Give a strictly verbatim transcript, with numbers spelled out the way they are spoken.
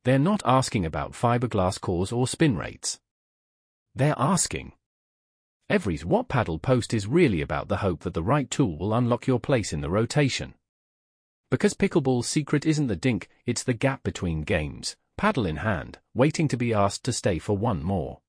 They're not asking about fiberglass cores or spin rates. They're asking, Evries, what paddle post is really about the hope that the right tool will unlock your place in the rotation. Because pickleball's secret isn't the dink, it's the gap between games, paddle in hand, waiting to be asked to stay for one more.